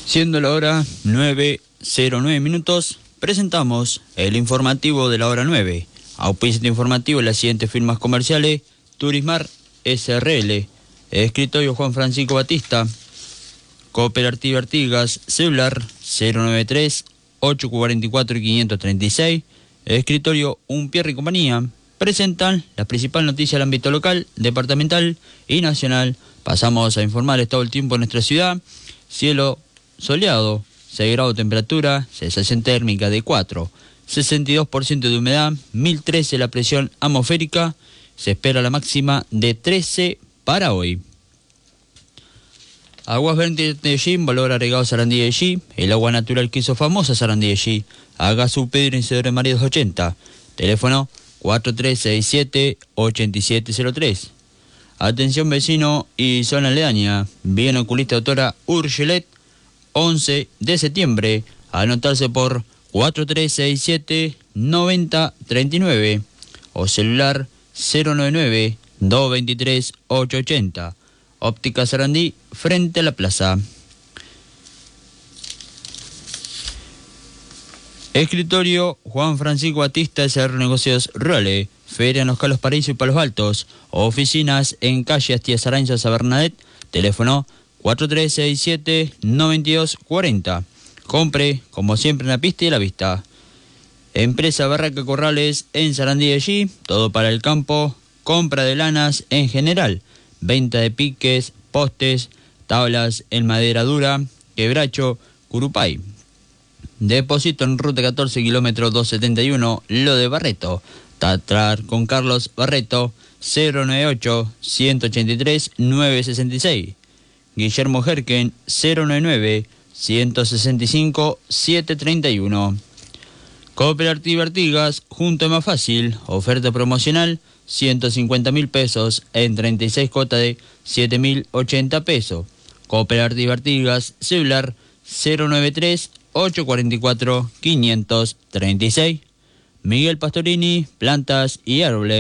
Siendo la hora 9:09 minutos, presentamos el informativo de la hora 9. Auspicio informativo en las siguientes firmas comerciales: Turismar SRL, Escritorio Juan Francisco Batista, Cooperativa Artigas, celular 093-844-536, Escritorio Unpierre y Compañía. Presentan las principales noticias del ámbito local, departamental y nacional. Pasamos a informar el estado del tiempo en nuestra ciudad. Cielo soleado, 6 grados de temperatura, sensación térmica de 4, 62% de humedad, 1013 la presión atmosférica, se espera la máxima de 13 para hoy. Aguas vertientes de Allí, valor agregado Sarandí de Allí, el agua natural que hizo famosa Sarandí de Allí. Haga su pedido en Isidoro María 280, teléfono 4367-8703. Atención vecino y zona aledaña, bien oculista doctora Urgelet, 11 de septiembre, anotarse por 4367-9039 o celular 099-223-880. Óptica Sarandí, frente a la plaza. Escritorio Juan Francisco Batista, SR Negocios Role, Feria en Los Calos Paraíso y Palos Altos, oficinas en calle Astías Aranza, Bernadette, teléfono 4367-9240. Compre, como siempre, en la pista y a la vista. Empresa Barraca Corrales en Sarandí de Allí, todo para el campo, compra de lanas en general, venta de piques, postes, tablas en madera dura, quebracho, curupay. Depósito en ruta 14, kilómetro 271, lo de Barreto. Tratar con Carlos Barreto, 098-183-966. Guillermo Jerken, 099-165-731. Cooperativa Artigas, junto a Más Fácil, oferta promocional, 150.000 pesos en 36 cuotas de 7.080 pesos. Cooperativa Artigas, celular 093-844-536. Miguel Pastorini, plantas y árboles.